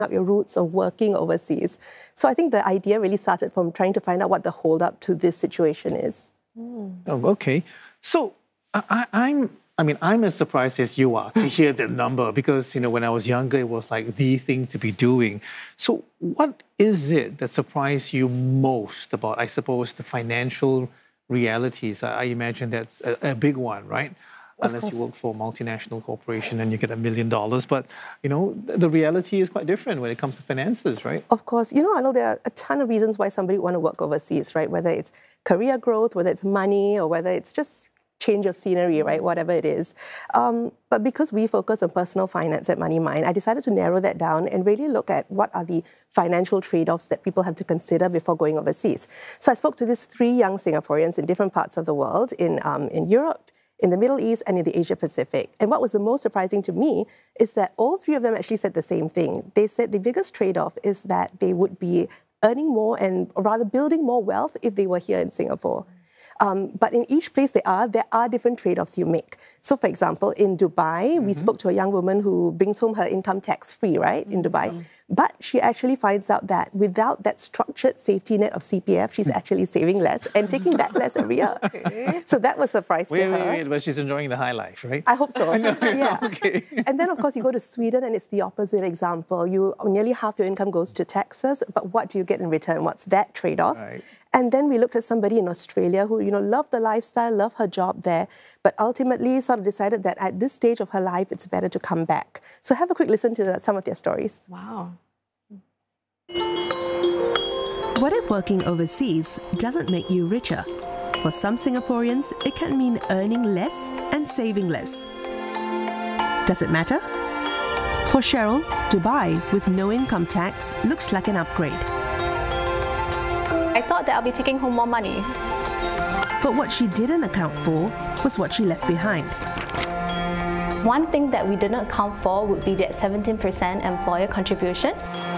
up your roots of working overseas. So I think the idea really started from trying to find out what the hold-up to this situation is. Oh, okay. So I'm as surprised as you are to hear the number because, when I was younger, it was like the thing to be doing. So what is it that surprised you most about, I suppose, the financial realities? I imagine that's a big one, right? Unless you work for a multinational corporation and you get $1 million. But, the reality is quite different when it comes to finances, right? Of course. I know there are a ton of reasons why somebody would want to work overseas, right? Whether it's career growth, whether it's money, or whether it's just change of scenery, right? Whatever it is. But because we focus on personal finance at MoneyMind, I decided to narrow that down and really look at what are the financial trade-offs that people have to consider before going overseas. So I spoke to these 3 young Singaporeans in different parts of the world, in Europe, in the Middle East, and in the Asia Pacific. And what was the most surprising to me is that all 3 of them actually said the same thing. They said the biggest trade-off is that they would be earning more and rather building more wealth if they were here in Singapore. But in each place there are different trade-offs you make. So, for example, in Dubai, we spoke to a young woman who brings home her income tax-free, right, in Dubai. But she actually finds out that without that structured safety net of CPF, she's actually saving less and taking that less every year. So that was a surprise to her. Wait, but she's enjoying the high life, right? I hope so. Yeah. Okay. And then, of course, you go to Sweden and it's the opposite example. Nearly half your income goes to taxes, but what do you get in return? What's that trade-off? Right. And then we looked at somebody in Australia who, loved the lifestyle, loved her job there, but ultimately sort of decided that at this stage of her life, it's better to come back. So have a quick listen to some of their stories. Wow. What if working overseas doesn't make you richer? For some Singaporeans, it can mean earning less and saving less. Does it matter? For Cheryl, Dubai with no income tax looks like an upgrade. I thought that I'll be taking home more money. But what she didn't account for was what she left behind. One thing that we didn't account for would be that 17% employer contribution.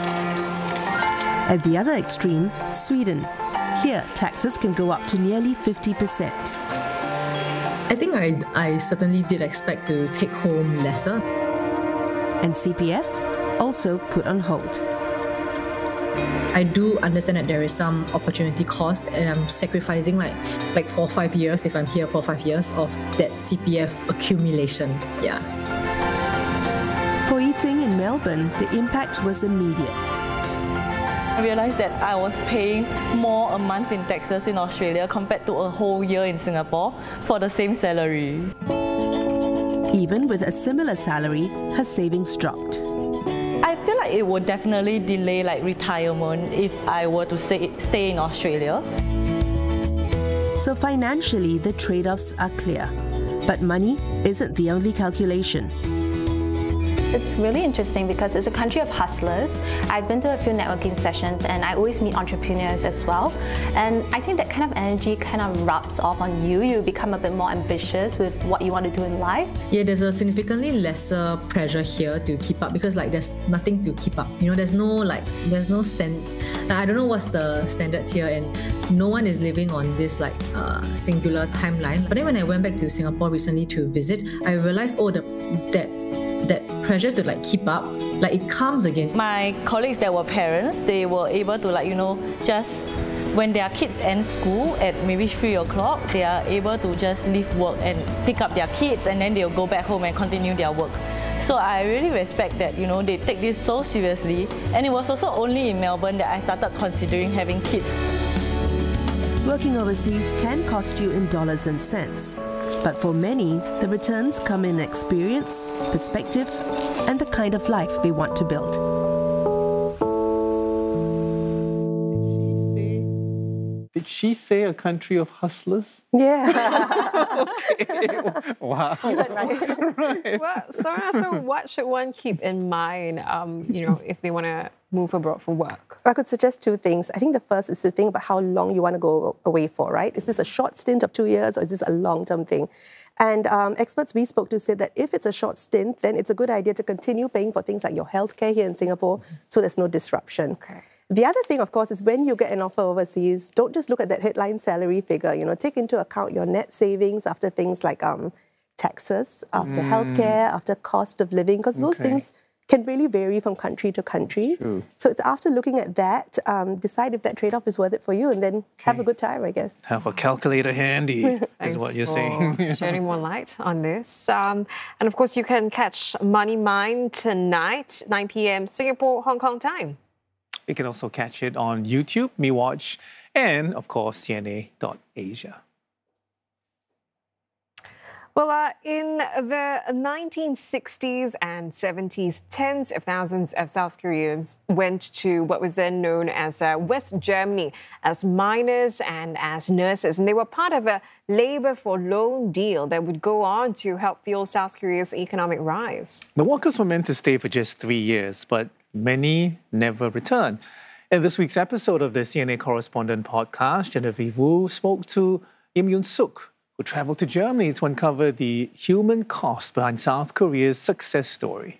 At the other extreme, Sweden. Here, taxes can go up to nearly 50%. I think I certainly did expect to take home lesser. And CPF also put on hold. I do understand that there is some opportunity cost and I'm sacrificing like 4 or 5 years, if I'm here for 5 years, of that CPF accumulation. Yeah. For Eating in Melbourne, the impact was immediate. I realized that I was paying more a month in taxes in Australia compared to a whole year in Singapore for the same salary. Even with a similar salary, her savings dropped. I feel like it would definitely delay retirement if I were to stay in Australia. So financially, the trade-offs are clear. But money isn't the only calculation. It's really interesting because it's a country of hustlers. I've been to a few networking sessions and I always meet entrepreneurs as well. And I think that kind of energy kind of rubs off on you. You become a bit more ambitious with what you want to do in life. Yeah, there's a significantly lesser pressure here to keep up because there's nothing to keep up. There's no I don't know what's the standards here, and no one is living on this singular timeline. But then when I went back to Singapore recently to visit, I realized that pressure to keep up, it comes again. My colleagues that were parents, they were able to just when their kids end school at maybe 3 o'clock, they are able to just leave work and pick up their kids and then they'll go back home and continue their work. So I really respect that, they take this so seriously. And it was also only in Melbourne that I started considering having kids. Working overseas can cost you in dollars and cents. But for many, the returns come in experience, perspective, and the kind of life they want to build. Did she say a country of hustlers? Yeah. Okay. Wow. Right. Well, so what should one keep in mind, if they want to move abroad for work? I could suggest 2 things. I think the first is to think about how long you want to go away for, right? Is this a short stint of 2 years or is this a long-term thing? And experts we spoke to said that if it's a short stint, then it's a good idea to continue paying for things like your healthcare here in Singapore so there's no disruption. Okay. The other thing, of course, is when you get an offer overseas, don't just look at that headline salary figure. Take into account your net savings after things like taxes, after healthcare, after cost of living, because those things can really vary from country to country. So it's after looking at that, decide if that trade-off is worth it for you, and then have a good time, I guess. Have a calculator handy, is what you're saying. Shedding more light on this. And of course, you can catch Money Mind tonight, 9 p.m. Singapore, Hong Kong time. You can also catch it on YouTube, MeWatch, and of course, CNA.Asia. Well, in the 1960s and 70s, tens of thousands of South Koreans went to what was then known as West Germany as miners and as nurses. And they were part of a labor for loan deal that would go on to help fuel South Korea's economic rise. The workers were meant to stay for just 3 years, but many never returned. In this week's episode of the CNA Correspondent Podcast, Genevieve Wu spoke to Im Yoon-suk, who traveled to Germany to uncover the human cost behind South Korea's success story.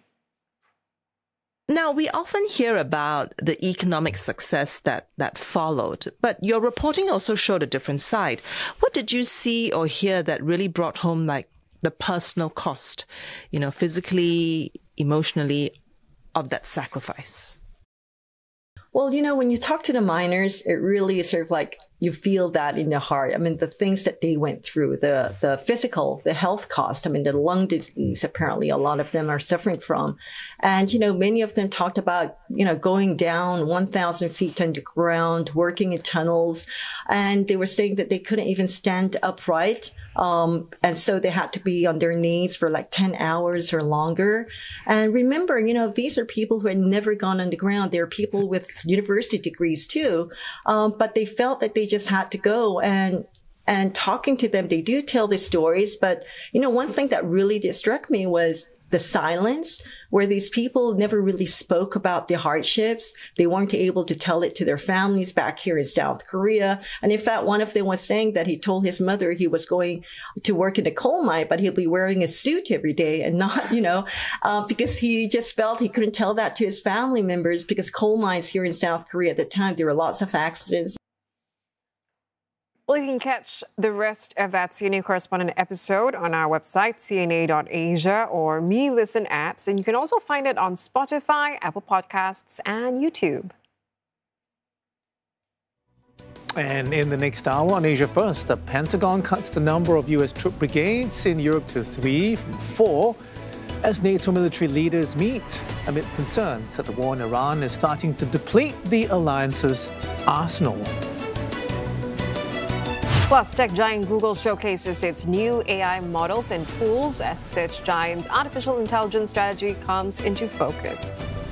Now, we often hear about the economic success that followed, but your reporting also showed a different side. What did you see or hear that really brought home like the personal cost, physically, emotionally, of that sacrifice? Well, when you talk to the miners, it really is sort of like you feel that in your heart. I mean, the things that they went through, the physical, the health cost, the lung disease, apparently a lot of them are suffering from. And, many of them talked about, going down 1,000 feet underground, working in tunnels. And they were saying that they couldn't even stand upright. And so they had to be on their knees for like 10 hours or longer. And remember, these are people who had never gone underground. They're people with university degrees too. But they felt that they just had to go, and talking to them, they do tell their stories. But, one thing that really struck me was the silence, where these people never really spoke about their hardships. They weren't able to tell it to their families back here in South Korea. And in fact, one of them was saying that he told his mother he was going to work in a coal mine, but he'll be wearing a suit every day and not, because he just felt he couldn't tell that to his family members, because coal mines here in South Korea at the time, there were lots of accidents. Well, you can catch the rest of that CNA Correspondent episode on our website, cna.asia, or MeListen apps. And you can also find it on Spotify, Apple Podcasts, and YouTube. And in the next hour on Asia First, the Pentagon cuts the number of U.S. troop brigades in Europe to 3 from 4 as NATO military leaders meet amid concerns that the war in Iran is starting to deplete the alliance's arsenal. Plus, tech giant Google showcases its new AI models and tools as search giant's artificial intelligence strategy comes into focus.